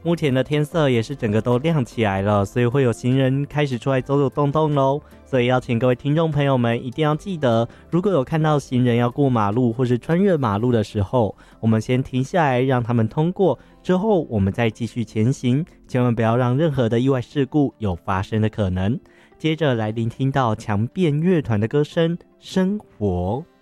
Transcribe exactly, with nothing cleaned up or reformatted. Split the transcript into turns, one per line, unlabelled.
目前的天色也是整个都亮起来了，所以会有行人开始出来走走动动咯。所以要请各位听众朋友们一定要记得，如果有看到行人要过马路或是穿越马路的时候，我们先停下来让他们通过，之后我们再继续前行，千万不要让任何的意外事故有发生的可能。接着来聆听到强辩乐团的歌声《生活》。